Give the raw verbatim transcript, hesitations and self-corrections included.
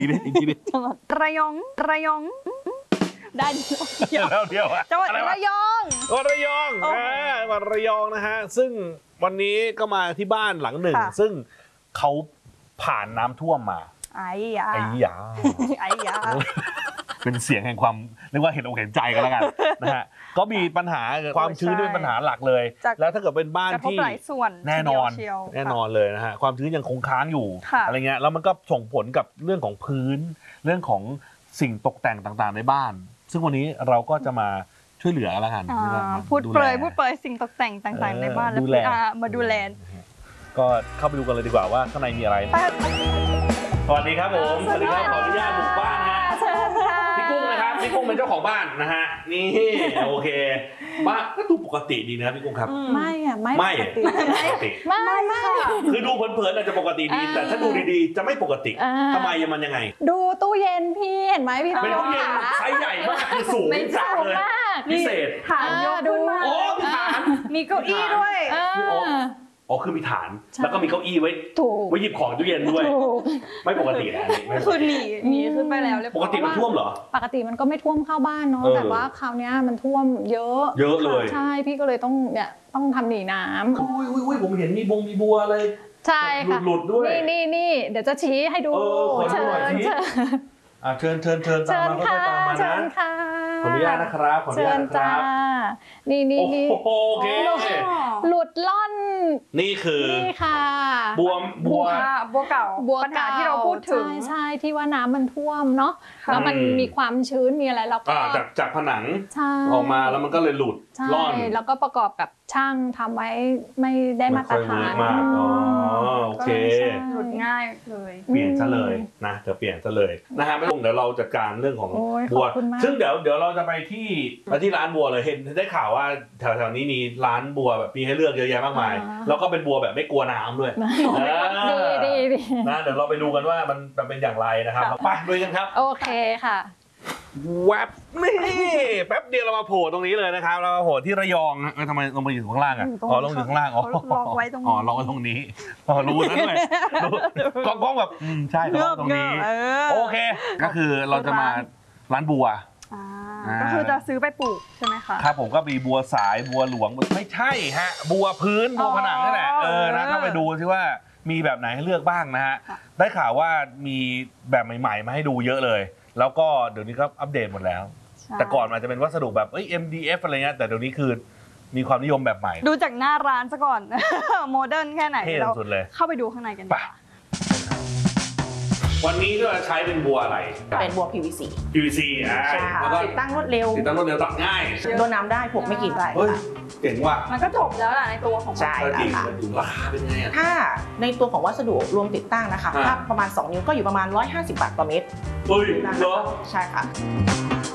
อีกทีดิจังหวัดระยองระยองได้เดียวเดียวจังหวัดระยองระยองจังหวัดระยองนะฮะซึ่งวันนี้ก็มาที่บ้านหลังหนึ่งซึ่งเขาผ่านน้ำท่วมมาไอ้ยาไอ้ยาไอ้ยาเป็นเสียงแห่งความเรียกว่าเห็นอกเห็นใจกันแล้วกันนะฮะก็มีปัญหาความชื้นเป็นปัญหาหลักเลยแล้วถ้าเกิดเป็นบ้านที่แน่นอนแน่นอนเลยนะฮะความชื้นยังคงค้างอยู่อะไรเงี้ยแล้วมันก็ส่งผลกับเรื่องของพื้นเรื่องของสิ่งตกแต่งต่างๆในบ้านซึ่งวันนี้เราก็จะมาช่วยเหลือแล้วกันพูดเปรยพูดเปรยสิ่งตกแต่งต่างๆในบ้านแล้วมาดูแลก็เข้าไปดูกันเลยดีกว่าว่าข้างในมีอะไรสวัสดีครับผมสวัสดีครับขออนุญาตบุกบ้านฮะพี่กุ้งนะครับพี่กุ้งเป็นเจ้าของบ้านนะฮะนี่โอเคบ้านก็ดูปกติดีนะพี่กุ้งครับไม่อะไม่ไม่ปกติไม่ไม่คือดูเพลินๆอาจจะปกติดีแต่ถ้าดูดีๆจะไม่ปกติทำไมมันยังไงดูตู้เย็นพี่เห็นไหมพี่เป็นตู้เย็นไซส์ใหญ่มากคือสูงจังเลยพิเศษฐานยกขึ้นมาโอ้มีฐานมีเก้าอี้ด้วยอ๋อคือมีฐานแล้วก็มีเก้าอี้ไว้ไว้หยิบของตู้เย็นด้วยไม่ปกตินะคือหนีหนีขึ้นไปแล้วปกติมันท่วมเหรอปกติมันก็ไม่ท่วมเข้าบ้านเนาะแต่ว่าคราวนี้มันท่วมเยอะเยอะเลยใช่พี่ก็เลยต้องเนี่ยต้องทำหนีน้ำอุ้ยอุ้ยผมเห็นมีบงมีบัวอะไรใช่ค่ะหลุดด้วยนี่นี่นี่เดี๋ยวจะชี้ให้ดูเชิญเชิญอ่าเชิญเชิญเชิญตามมาก็ตามมานะขออนุญาตนะครับขออนุญาตนะครับนี่นี่นี่โอเคหลุดล่อนนี่คือนี่ค่ะบัวบัวบัวเก่าปัญหาที่เราพูดถึงใช่ที่ว่าน้ำมันท่วมเนาะแล้วมันมีความชื้นมีอะไรแล้วก็จากจากผนังออกมาแล้วมันก็เลยหลุดล่อนแล้วก็ประกอบกับช่างทำไว้ไม่ได้มาตรฐานอ๋อโอเคหลุดง่ายเลยเปลี่ยนซะเลยนะจะเปลี่ยนซะเลยนะฮะไม่ต้องเดี๋ยวเราจัดการเรื่องของบัวซึ่งเดี๋ยวเดี๋ยวเราจะไปที่ไปที่ร้านบัวเลยเห็นได้ข่าวว่าแถวๆนี้มีร้านบัวแบบมีให้เลือกเยอะแยะมากมายแล้วก็เป็นบัวแบบไม่กลัวน้ำด้วยดีดีนะเดี๋ยวเราไปดูกันว่ามันเป็นอย่างไรนะครับไปด้วยกันครับโอเคค่ะแวบนี่แป๊บเดียวเรามาโผล่ตรงนี้เลยนะครับเรามาโผล่ที่ระยองนะทำไมลงไปอยู่ข้างล่างอ่ะอ๋อลงอยู่ข้างล่างอ๋อล็อกไว้ตรงนี้อ๋อล็อกไว้ตรงนี้อ๋อรู้นั่นเลยกล้องๆแบบใช่ล็อกตรงนี้โอเคก็คือเราจะมาร้านบัวก็คือจะซื้อไปปลูกใช่ไหมคะครับผมก็มีบัวสายบัวหลวงไม่ใช่ฮะบัวพื้นบัวผนังนี่แหละเออนะเข้าไปดูซิว่ามีแบบไหนให้เลือกบ้างนะฮะได้ข่าวว่ามีแบบใหม่ๆมาให้ดูเยอะเลยแล้วก็เดี๋ยวนี้ก็อัปเดตหมดแล้วแต่ก่อนอาจจะเป็นวัสดุแบบเอ้ย เอ็ม ดี เอฟ อะไรเงี้ยแต่เดี๋ยวนี้คือมีความนิยมแบบใหม่ดูจากหน้าร้านซะก่อนโมเดิร์นแค่ไหนเราเข้าไปดูข้างในกันดีกว่าวันนี้ก็ใช้เป็นบัวอะไรเป็นบัว พี วี ซีพี วี ซี อ่าติดตั้งรวดเร็วติดตั้งรวดเร็วตัดง่ายโดนน้ำได้ผมไม่กี่ไรเก่งว่ะมันก็จบแล้วแหละในตัวของใช่ค่ะราคาเป็นไงถ้าในตัวของวัสดุรวมติดตั้งนะคะถ้าประมาณสองนิ้วก็อยู่ประมาณหนึ่งร้อยห้าสิบบาทต่อเมตรเฮ้ยเหรอใช่ค่ะ